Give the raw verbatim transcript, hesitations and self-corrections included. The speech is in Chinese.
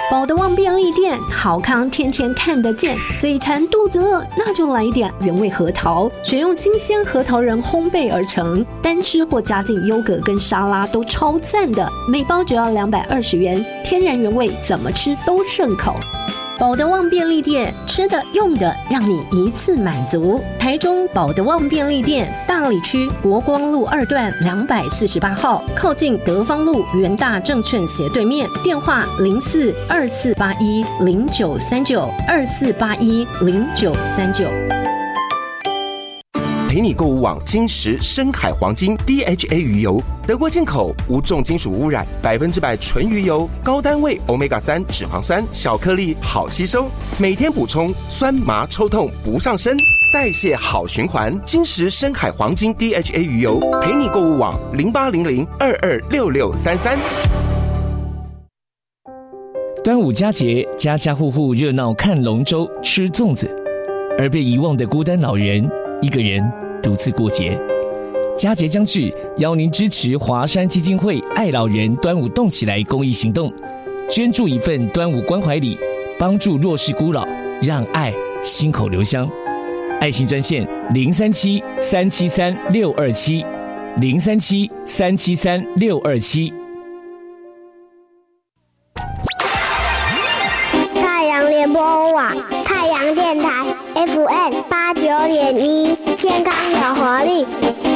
保德旺便利店，好康天天看得见。嘴馋肚子饿，那就来一点原味核桃，选用新鲜核桃仁烘焙而成，单吃或加进优格跟沙拉都超赞的。每包只要两百二十元，天然原味，怎么吃都顺口。保德旺便利店，吃的用的让你一次满足。台中保德旺便利店，大里区国光路二段两百四十八号，靠近德芳路元大证券斜对面。电话零四二四八一零九三九二四八一零九三九。 陪你购物网金石深海黄金 D H A 鱼油，德国进口，无重金属污染，百分之百纯鱼油，高单位 欧米伽三 脂肪酸，小颗粒好吸收，每天补充，酸麻抽痛不上身，代谢好循环。金石深海黄金 D H A 鱼油，陪你购物网零八零零二二六六三三。 端午佳节，家家户户热闹看龙舟、吃粽子，而被遗忘的孤单老人，一个人独自过节。佳节将至，邀您支持华山基金会爱老人端午动起来公益行动，捐助一份端午关怀礼，帮助弱势孤老，让爱心口留香。爱心专线零三七三七三六二七零三七三七三六二七。 太阳联播网，太阳电台 F M 八九点一，健康有活力。